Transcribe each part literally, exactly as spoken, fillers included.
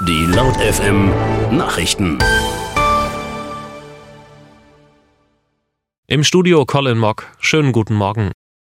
Die Laut F M Nachrichten. Im Studio Colin Mock. Schönen guten Morgen.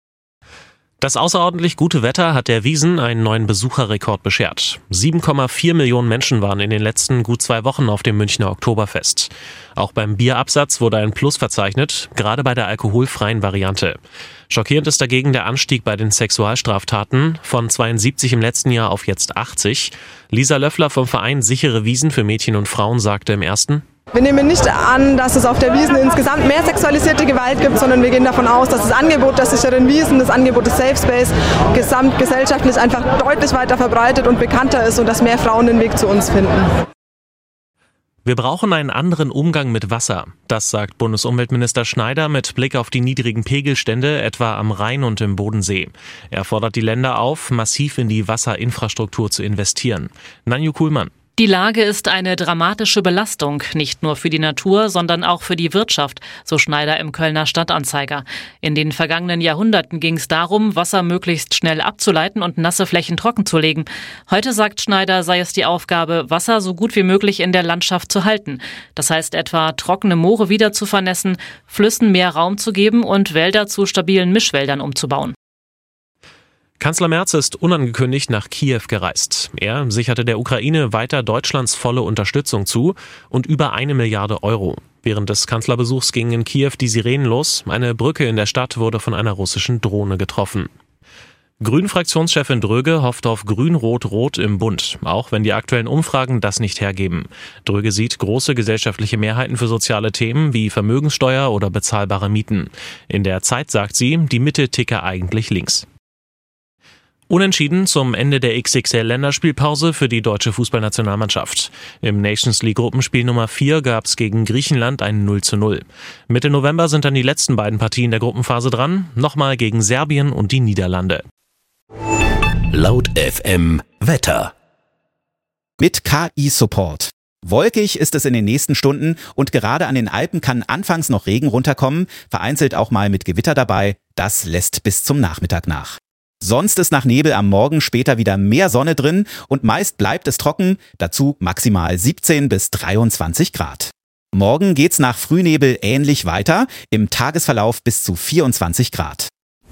Das außerordentlich gute Wetter hat der Wiesn einen neuen Besucherrekord beschert. sieben Komma vier Millionen Menschen waren in den letzten gut zwei Wochen auf dem Münchner Oktoberfest. Auch beim Bierabsatz wurde ein Plus verzeichnet, gerade bei der alkoholfreien Variante. Schockierend ist dagegen der Anstieg bei den Sexualstraftaten von zweiundsiebzig im letzten Jahr auf jetzt achtzig. Lisa Löffler vom Verein Sichere Wiesn für Mädchen und Frauen sagte im ersten: Wir nehmen nicht an, dass es auf der Wiesn insgesamt mehr sexualisierte Gewalt gibt, sondern wir gehen davon aus, dass das Angebot der sicheren Wiesn, das Angebot des Safe Space, gesamtgesellschaftlich einfach deutlich weiter verbreitet und bekannter ist und dass mehr Frauen den Weg zu uns finden. Wir brauchen einen anderen Umgang mit Wasser. Das sagt Bundesumweltminister Schneider mit Blick auf die niedrigen Pegelstände, etwa am Rhein und im Bodensee. Er fordert die Länder auf, massiv in die Wasserinfrastruktur zu investieren. Nanju Kuhlmann. Die Lage ist eine dramatische Belastung, nicht nur für die Natur, sondern auch für die Wirtschaft, so Schneider im Kölner Stadtanzeiger. In den vergangenen Jahrhunderten ging es darum, Wasser möglichst schnell abzuleiten und nasse Flächen trocken zu legen. Heute, sagt Schneider, sei es die Aufgabe, Wasser so gut wie möglich in der Landschaft zu halten. Das heißt etwa, trockene Moore wieder zu vernässen, Flüssen mehr Raum zu geben und Wälder zu stabilen Mischwäldern umzubauen. Kanzler Merz ist unangekündigt nach Kiew gereist. Er sicherte der Ukraine weiter Deutschlands volle Unterstützung zu und über eine Milliarde Euro. Während des Kanzlerbesuchs gingen in Kiew die Sirenen los. Eine Brücke in der Stadt wurde von einer russischen Drohne getroffen. Grünen-Fraktionschefin Dröge hofft auf Grün-Rot-Rot im Bund, auch wenn die aktuellen Umfragen das nicht hergeben. Dröge sieht große gesellschaftliche Mehrheiten für soziale Themen wie Vermögenssteuer oder bezahlbare Mieten. In der Zeit sagt sie, die Mitte ticke eigentlich links. Unentschieden zum Ende der X X L-Länderspielpause für die deutsche Fußballnationalmannschaft. Im Nations League Gruppenspiel Nummer vier gab es gegen Griechenland ein null zu null. Mitte November sind dann die letzten beiden Partien der Gruppenphase dran, nochmal gegen Serbien und die Niederlande. Laut F M Wetter. Mit K I-Support. Wolkig ist es in den nächsten Stunden und gerade an den Alpen kann anfangs noch Regen runterkommen, vereinzelt auch mal mit Gewitter dabei. Das lässt bis zum Nachmittag nach. Sonst ist nach Nebel am Morgen später wieder mehr Sonne drin und meist bleibt es trocken, dazu maximal siebzehn bis dreiundzwanzig Grad. Morgen geht's nach Frühnebel ähnlich weiter, im Tagesverlauf bis zu vierundzwanzig Grad.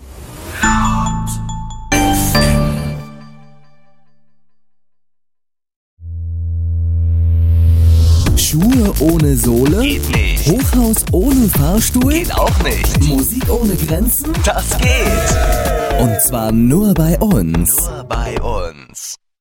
Schuhe ohne Sohle? Geht nicht. Hochhaus ohne Fahrstuhl? Geht auch nicht. Musik ohne Grenzen? Das geht. Und zwar nur bei uns. Nur bei uns.